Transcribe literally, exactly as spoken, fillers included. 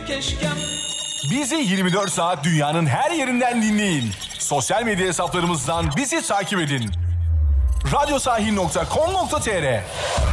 keşkem. Bizi yirmi dört saat dünyanın her yerinden dinleyin. Sosyal medya hesaplarımızdan bizi takip edin. radyosahil nokta com nokta tr